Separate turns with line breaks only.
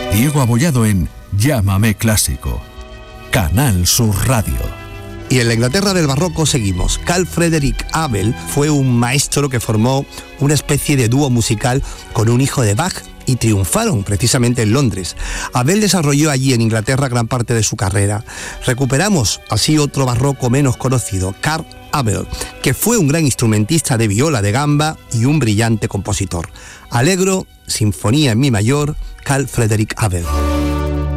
Diego Abollado en Llámame Clásico. Canal Sur Radio.
Y en la Inglaterra del barroco seguimos. Carl Friedrich Abel fue un maestro que formó una especie de dúo musical con un hijo de Bach y triunfaron precisamente en Londres. Abel desarrolló allí en Inglaterra gran parte de su carrera. Recuperamos así otro barroco menos conocido, Carl Abel, que fue un gran instrumentista de viola de gamba y un brillante compositor. Allegro, Sinfonía en Mi mayor, Carl Friedrich Abel.